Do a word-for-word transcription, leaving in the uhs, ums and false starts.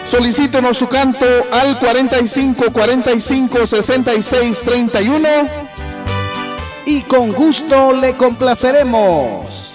Solicítenos su canto al cuarenta y cinco, cuarenta y cinco, sesenta y seis, treinta y uno y con gusto le complaceremos.